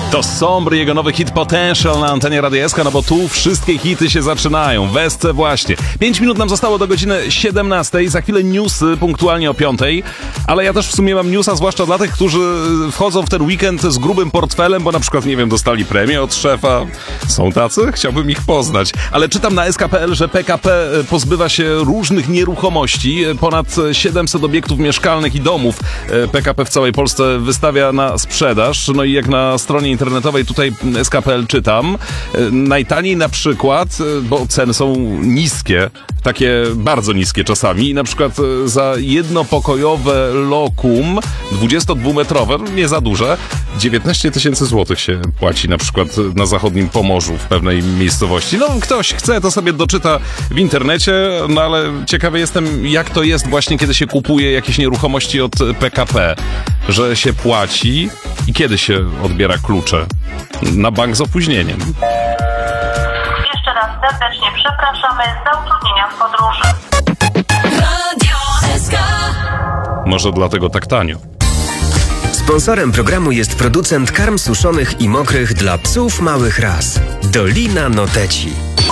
To Sombr, jego nowy hit Potential na antenie Radia SK, no bo tu wszystkie hity się zaczynają. W SC właśnie. 5 minut nam zostało do godziny 17. Za chwilę newsy punktualnie o 5. Ale ja też w sumie mam newsa, zwłaszcza dla tych, którzy wchodzą w ten weekend z grubym portfelem, bo na przykład, nie wiem, dostali premię od szefa. Są tacy? Chciałbym ich poznać. Ale czytam na sk.pl, że PKP pozbywa się różnych nieruchomości. Ponad 700 obiektów mieszkalnych i domów PKP w całej Polsce wystawia na sprzedaż. No i jak na stronie internetowej tutaj sk.pl czytam, najtaniej na przykład, bo ceny są niskie, takie bardzo niskie czasami, na przykład za jednopokojowe lokum 22-metrowe, nie za duże, 19 tysięcy złotych się płaci na przykład na zachodnim Pomorzu w pewnej miejscowości. No ktoś chce, to sobie doczyta w internecie, no ale ciekawy jestem, jak to jest właśnie, kiedy się kupuje jakieś nieruchomości od PKP, że się płaci i kiedy się odbiera klucze. Na bank z opóźnieniem. Jeszcze raz serdecznie przepraszamy za utrudnienia w podróży. Radio SK. Może dlatego tak tanio. Sponsorem programu jest producent karm suszonych i mokrych dla psów małych ras. Dolina Noteci.